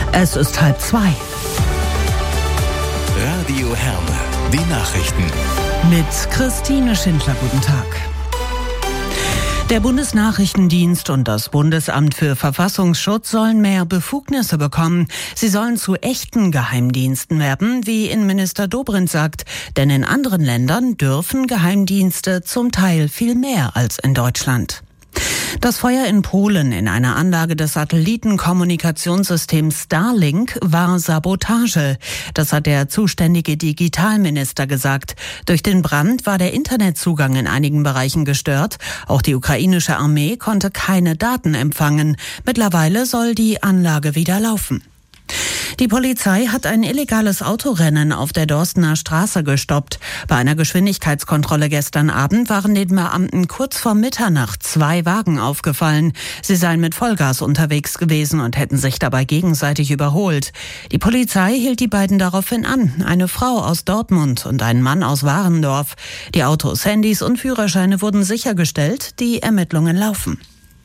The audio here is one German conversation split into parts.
Es ist 1:30. Radio Herne, die Nachrichten. Mit Christine Schindler, guten Tag. Der Bundesnachrichtendienst und das Bundesamt für Verfassungsschutz sollen mehr Befugnisse bekommen. Sie sollen zu echten Geheimdiensten werden, wie Innenminister Dobrindt sagt. Denn in anderen Ländern dürfen Geheimdienste zum Teil viel mehr als in Deutschland. Das Feuer in Polen in einer Anlage des Satellitenkommunikationssystems Starlink war Sabotage. Das hat der zuständige Digitalminister gesagt. Durch den Brand war der Internetzugang in einigen Bereichen gestört. Auch die ukrainische Armee konnte keine Daten empfangen. Mittlerweile soll die Anlage wieder laufen. Die Polizei hat ein illegales Autorennen auf der Dorstener Straße gestoppt. Bei einer Geschwindigkeitskontrolle gestern Abend waren den Beamten kurz vor Mitternacht 2 Wagen aufgefallen. Sie seien mit Vollgas unterwegs gewesen und hätten sich dabei gegenseitig überholt. Die Polizei hielt die beiden daraufhin an, eine Frau aus Dortmund und einen Mann aus Warendorf. Die Autos, Handys und Führerscheine wurden sichergestellt, die Ermittlungen laufen.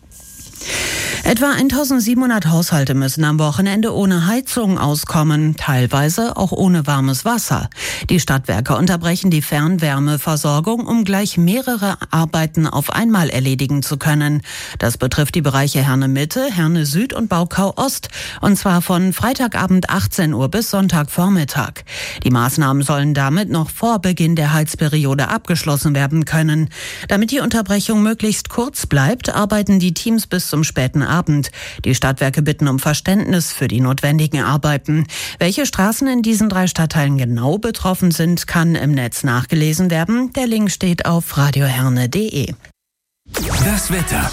Etwa 1700 Haushalte müssen am Wochenende ohne Heizung auskommen, teilweise auch ohne warmes Wasser. Die Stadtwerke unterbrechen die Fernwärmeversorgung, um gleich mehrere Arbeiten auf einmal erledigen zu können. Das betrifft die Bereiche Herne Mitte, Herne Süd und Baukau Ost, und zwar von Freitagabend 18 Uhr bis Sonntagvormittag. Die Maßnahmen sollen damit noch vor Beginn der Heizperiode abgeschlossen werden können. Damit die Unterbrechung möglichst kurz bleibt, arbeiten die Teams bis zum späten Abend. Die Stadtwerke bitten um Verständnis für die notwendigen Arbeiten. Welche Straßen in diesen 3 Stadtteilen genau betroffen sind, kann im Netz nachgelesen werden. Der Link steht auf radioherne.de. Das Wetter.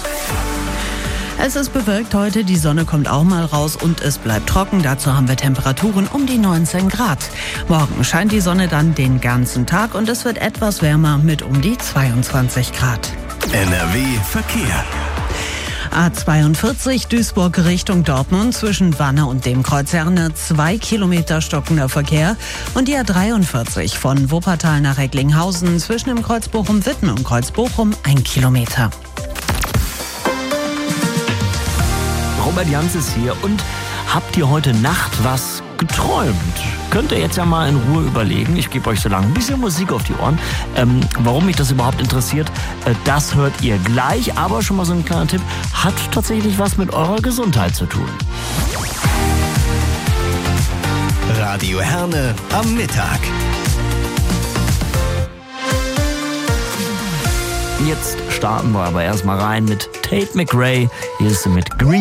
Es ist bewölkt heute, die Sonne kommt auch mal raus und es bleibt trocken. Dazu haben wir Temperaturen um die 19 Grad. Morgen scheint die Sonne dann den ganzen Tag und es wird etwas wärmer mit um die 22 Grad. NRW Verkehr. A42 Duisburg Richtung Dortmund zwischen Wanne und dem Kreuz Herne 2 Kilometer stockender Verkehr und die A43 von Wuppertal nach Recklinghausen zwischen dem Kreuz Bochum-Witten und Kreuz Bochum 1 Kilometer. Robert Jans ist hier und habt ihr heute Nacht was geträumt? Könnt ihr jetzt ja mal in Ruhe überlegen. Ich gebe euch so lange ein bisschen Musik auf die Ohren. Warum mich das überhaupt interessiert, das hört ihr gleich. Aber schon mal so ein kleiner Tipp, hat tatsächlich was mit eurer Gesundheit zu tun. Radio Herne am Mittag. Jetzt starten wir aber erstmal rein mit Tate McRae. Hier ist sie mit Green.